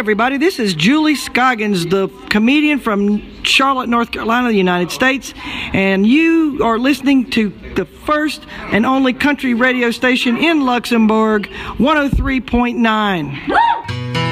everybody, this is Julie Scoggins, the comedian from Charlotte, North Carolina, the United States, and you are listening to the first and only country radio station in Luxembourg, 103.9.